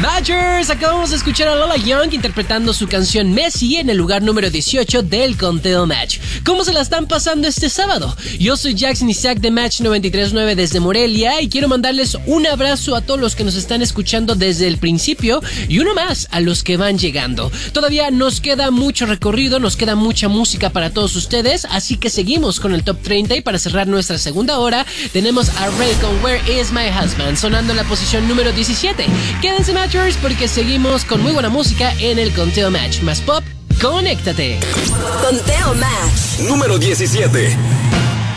Matchers, acabamos de escuchar a Lola Young interpretando su canción Messi en el lugar número 18 del conteo Match. ¿Cómo se la están pasando este sábado? Yo soy Jackson Isaac de Match 93.9 desde Morelia y quiero mandarles un abrazo a todos los que nos están escuchando desde el principio y uno más a los que van llegando. Todavía nos queda mucho recorrido, nos queda mucha música para todos ustedes, así que seguimos con el Top 30 y para cerrar nuestra segunda hora tenemos a Ray con Where Is My Husband sonando en la posición número 17. Quédense Matchers porque seguimos con muy buena música en el conteo Match. Más pop, conéctate. Conteo Match número 17.